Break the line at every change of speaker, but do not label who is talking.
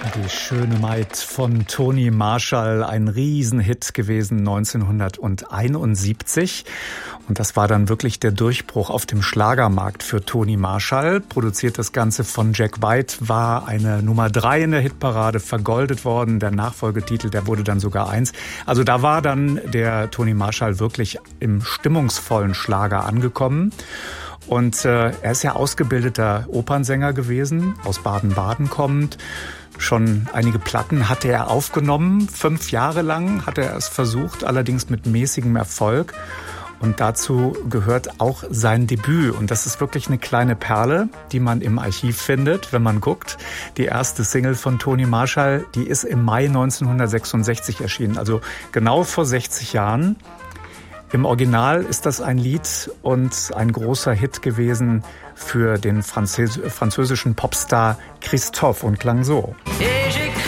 Die schöne Maid von Toni Marshall, ein Riesenhit gewesen 1971. Und das war dann wirklich der Durchbruch auf dem Schlagermarkt für Toni Marshall. Produziert das Ganze von Jack White, war eine Nummer 3 in der Hitparade, vergoldet worden. Der Nachfolgetitel, der wurde dann sogar 1. Also da war dann der Toni Marshall wirklich im stimmungsvollen Schlager angekommen. Und er ist ja ausgebildeter Opernsänger gewesen, aus Baden-Baden kommend. Schon einige Platten hatte er aufgenommen, 5 Jahre lang hat er es versucht, allerdings mit mäßigem Erfolg. Und dazu gehört auch sein Debüt. Und das ist wirklich eine kleine Perle, die man im Archiv findet, wenn man guckt. Die erste Single von Toni Marshall, die ist im Mai 1966 erschienen, also genau vor 60 Jahren. Im Original ist das ein Lied und ein großer Hit gewesen für den französischen Popstar Christophe und klang so.